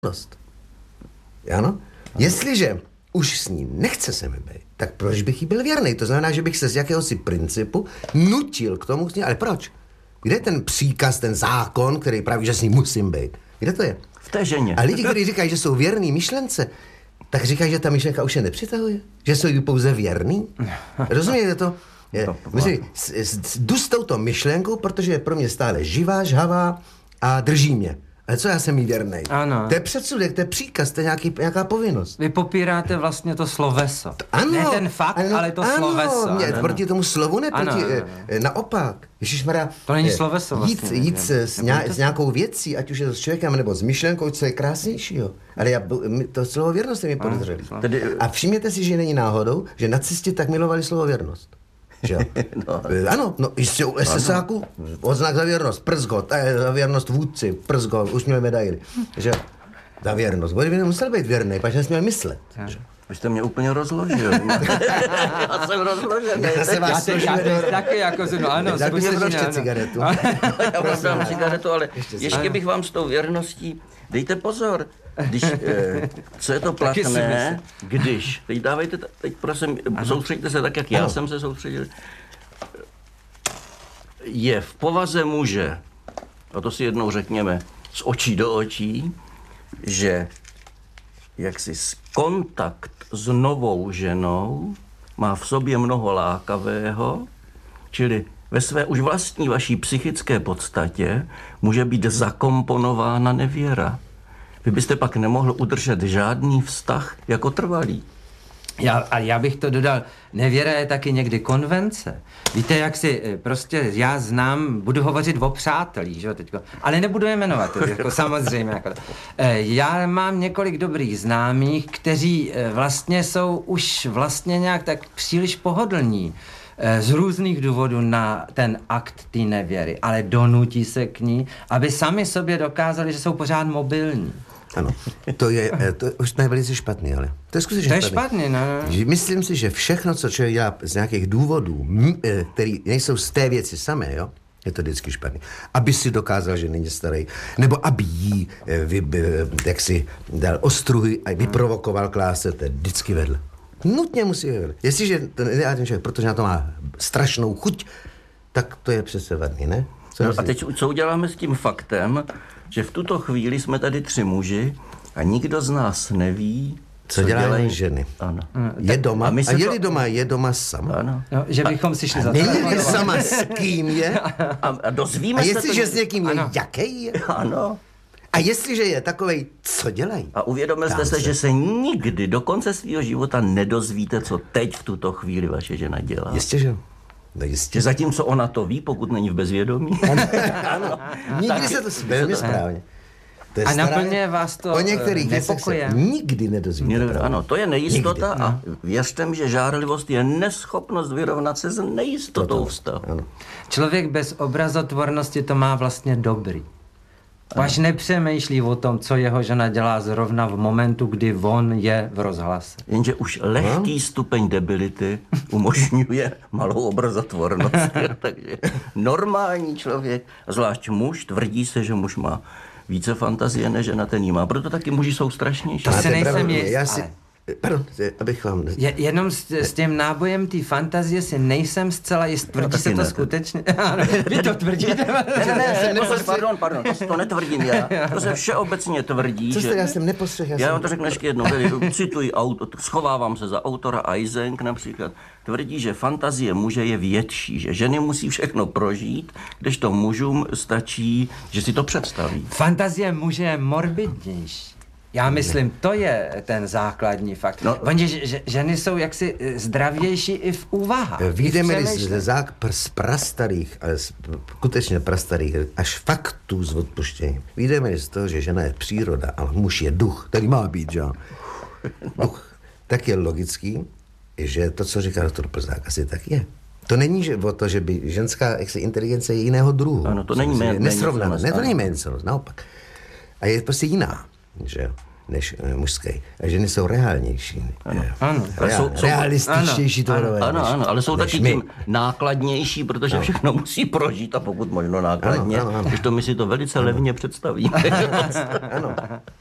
Ano? Jestliže už s ní nechce se mi být, tak proč bych jí byl věrný? To znamená, že bych se z jakéhosi principu nutil k tomu, ale proč? Kde je ten příkaz, ten zákon, který praví, že s ní musím být? Kde to je? V té ženě. A lidi, kteří říkají, že jsou věrný myšlence, tak říkají, že ta myšlenka už je nepřitahuje? Že jsou jí pouze věrný? Rozumíte to? Jdu s touto myšlenkou, protože je pro mě stále živá, žhavá a drží mě. Ale co já jsem jí věrnej? Ano. To je předsudek, to je příkaz, to je nějaká povinnost. Vy popíráte vlastně to sloveso. Ano. Ne ten fakt, ale to sloveso. Ano, proti tomu slovu ne, ano. Naopak. Ježišmarja. To není sloveso vlastně. Jít s nějakou věcí, ať už je to s člověkem, nebo s myšlenkou, co je krásnějšího. Ale to slovo věrnost je mi podezřelý. A všimněte si, že není náhodou, že nacisti tak milovali slovo věrnost. No. Ano, jistě u SSáku odznak za věrnost, Przgot, za věrnost vůdci, Przgot, už měl medaily. Že za věrnost, bo by nemusel být věrný, pač nesměl myslet. Vy jste mě úplně rozložil. Já jsem rozložený. Já taky jako ano. Dal bych ještě cigaretu. Já vám dám cigaretu, ale ještě bych vám s tou věrností, dejte pozor, když, co je to platné, když, teď prosím, soustřeďte se tak, jak já jsem se soustředil, je v povaze muže, a to si jednou řekněme, z očí do očí, že jaksi kontakt s novou ženou má v sobě mnoho lákavého, čili ve své už vlastní vaší psychické podstatě může být zakomponována nevěra. Vy byste pak nemohl udržet žádný vztah jako trvalý. Já bych to dodal, nevěra je taky někdy konvence. Víte, jak si prostě já znám, budu hovořit o přátelích, že jo, teďko, ale nebudu je jmenovat, jako samozřejmě. Jako. Já mám několik dobrých známých, kteří vlastně jsou už vlastně nějak tak příliš pohodlní z různých důvodů na ten akt té nevěry, ale donutí se k ní, aby sami sobě dokázali, že jsou pořád mobilní. Ano, to už je velice špatný, ale to je skutečně špatný. No. Myslím si, že všechno, co člověk dělá z nějakých důvodů, které nejsou z té věci samé, jo, je to vždycky špatný. Aby si dokázal, že není starý, nebo aby jí jaksi dal ostruhy a vyprovokoval k lásce, to je vždycky vedle. Nutně musí vedle. Jestliže to nedělá ten člověk, protože na to má strašnou chuť, tak to je přece vadný, ne? A teď co uděláme s tím faktem, že v tuto chvíli jsme tady 3 muži a nikdo z nás neví, co dělají ženy. Ano. Je doma a je-li doma, je doma sama. Ano. No, že bychom si šli za není sama s kým je. A dozvíme a se jestliže s někým je, jaký je. Ano. A jestliže je takovej, co dělají? A uvědomil jste se, že se nikdy do konce svého života nedozvíte, co teď v tuto chvíli vaše žena dělá. Jistě, že? No jistě. Že zatímco ona to ví, pokud není v bezvědomí. Ano. Nikdy se to velmi správně. To a naplně vás to o některých věcech se nikdy nedozvíte. Ano, to je nejistota nikdy. A věřte mi, že žárlivost je neschopnost vyrovnat se s nejistotou vztahu. Člověk bez obrazotvornosti to má vlastně dobrý. Až nepřemýšlí o tom, co jeho žena dělá zrovna v momentu, kdy on je v rozhlase. Jenže už lehký stupeň debility umožňuje malou obrazotvornost. Takže normální člověk, zvlášť muž, tvrdí se, že muž má více fantazie, než žena ten jí má. Proto taky muži jsou strašnější. To se nejsem jist, Pardon, abych vám... Jenom s tím nábojem té fantazie si nejsem zcela jist. Tvrdí se to skutečně? Vy to tvrdíte? Ne, pardon, to netvrdím já. To se všeobecně tvrdí, že... Já jsem nepostřehl. Já vám to řeknu ještě jednou. Cituji, schovávám se za autora Eysenck například. Tvrdí, že fantazie muže je větší, že ženy musí všechno prožít, kdežto mužům stačí, že si to představí. Fantazie muže je morbidnější. Já myslím, to je ten základní fakt. No, že ženy jsou jaksi zdravější i v úvahách. Vyjdeme z prastarých, ale skutečně prastarých, až faktů z odpuštění. Vyjdeme z toho, že žena je příroda, ale muž je duch, který má být, že? Duch. Tak je logický, že to, co říká doktor Plzák, asi tak je. To není o to, že by ženská inteligence je jiného druhu. Ano, to není nesrovnanost. Ne, to není ménconost, naopak. A je prostě jiná, že, než mužské. A ženy jsou reálnější. Ano. Realističtější to ano, ale jsou taky tím nákladnější, protože všechno musí prožít a pokud možno nákladně. Když to my si to velice levně představíme. Ano.